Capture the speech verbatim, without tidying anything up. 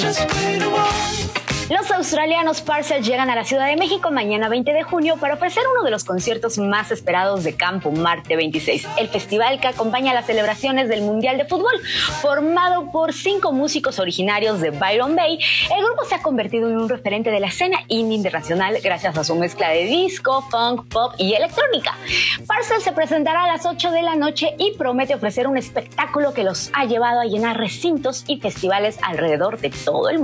Los australianos Parcels llegan a la Ciudad de México mañana veinte de junio para ofrecer uno de los conciertos más esperados de Campo Marte veintiséis, el festival que acompaña las celebraciones del Mundial de Fútbol. Formado por cinco músicos originarios de Byron Bay, el grupo se ha convertido en un referente de la escena indie internacional gracias a su mezcla de disco, funk, pop y electrónica. Parcels se presentará a las ocho de la noche y promete ofrecer un espectáculo que los ha llevado a llenar recintos y festivales alrededor de todo el mundo.